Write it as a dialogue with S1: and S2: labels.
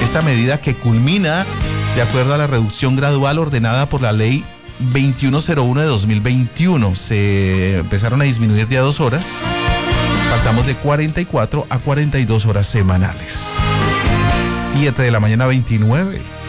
S1: Esta medida que culmina de acuerdo a la reducción gradual ordenada por la ley 2101 de 2021. Se empezaron a disminuir de a 2 horas. Pasamos de 44 a 42 horas semanales. 7 de la mañana, 29.